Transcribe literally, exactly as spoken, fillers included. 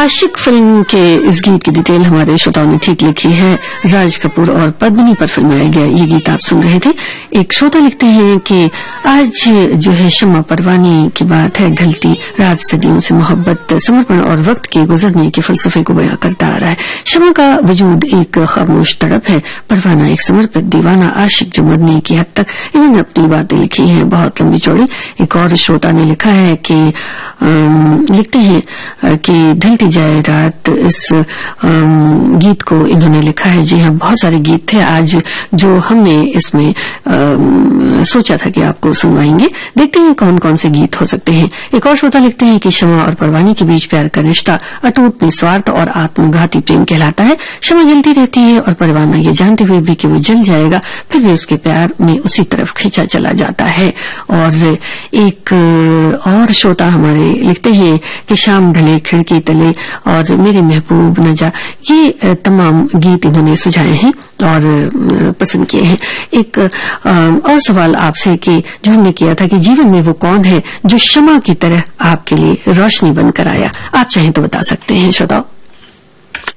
आशिक film के इस गीत की डिटेल हमारे श्रोताओं ने ठीक लिखी है। राज कपूर और पद्मिनी पर फिल्माया गया ये गीत आप सुन रहे थे। एक श्रोता लिखते हैं कि आज जो है शम्मा परवानी की बात है, ढलती रात सदियों से मोहब्बत, समर्पण और वक्त के गुजरने के फलसफे को बयां करता आ रहा है। शम्मा का वजूद एक खामोश तड़प है, परवाना एक समर्पित दीवाना आशिक जो मरने की हद तक इन्होंने अपनी बातें लिखी हैं, बहुत लंबी चौड़ी। एक और श्रोता ने लिखा है कि लिखते हैं कि ढलती जाए रात, इस गीत को इन्होंने लिखा है। जी हाँ, बहुत सारे गीत थे आज जो हमने इसमें आ, सोचा था कि आपको सुनवाएंगे। देखते हैं कौन कौन से गीत हो सकते हैं। एक और श्रोता लिखते हैं कि शम्मा और परवानी के बीच प्यार का रिश्ता अटूट, निस्वार्थ और आत्मघाती प्रेम कहलाता है। शम्मा जलती रहती है और परवाना ये जानते हुए भी कि वो जल जाएगा, फिर भी उसके प्यार में उसी तरफ खींचा चला जाता है। और एक और श्रोता हमारे लिखते हैं कि शाम ढले खिड़की तले और मेरे महबूब न जा, ये तमाम गीत इन्होंने सुझाए हैं और पसंद किए हैं। एक और सवाल आपसे कि जो हमने किया था कि जीवन में वो कौन है जो शम्मा की तरह आपके लिए रोशनी बनकर आया, आप चाहें तो बता सकते हैं श्रोताओ।